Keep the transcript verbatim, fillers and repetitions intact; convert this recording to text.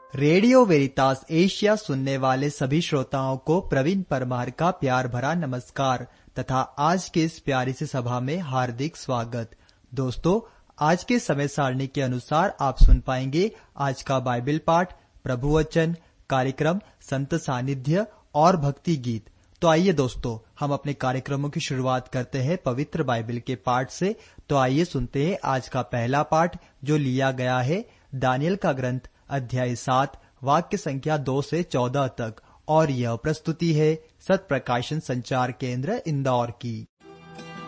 Radio वेरितास Asia सुनने वाले सभी श्रोताओं को प्रवीण परमार का प्यार भरा नमस्कार तथा आज के इस प्यारी सी सभा में हार्दिक स्वागत। दोस्तों, आज के समय सारणी के अनुसार आप सुन पाएंगे आज का बाइबल पाठ, प्रभु वचन, कार्यक्रम संत सानिध्य और भक्ति गीत। तो आइए दोस्तों, हम अपने कार्यक्रमों की शुरुआत करते हैं पवित्र बाइबल के पाठ से। तो आइए सुनते हैं आज का पहला पाठ जो लिया गया है दानियल का ग्रंथ अध्याय सात वाक्य संख्या दो से चौदह तक, और यह प्रस्तुति है सत प्रकाशन संचार केंद्र इंदौर की।